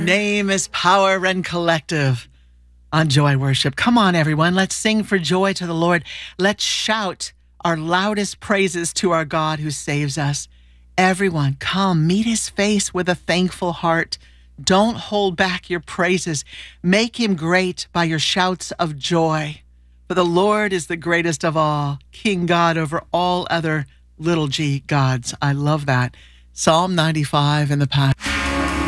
name is Power and Collective on Joy Worship. Come on, everyone. Let's sing for joy to the Lord. Let's shout our loudest praises to our God who saves us. Everyone, come meet his face with a thankful heart. Don't hold back your praises. Make him great by your shouts of joy. For the Lord is the greatest of all, King God over all other little g gods. I love that. Psalm 95 in the past.